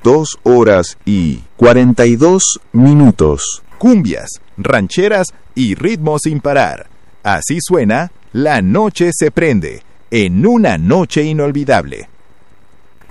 2 horas y 42 minutos. Cumbias, rancheras y ritmos sin parar. Así suena La Noche se prende, en una noche inolvidable.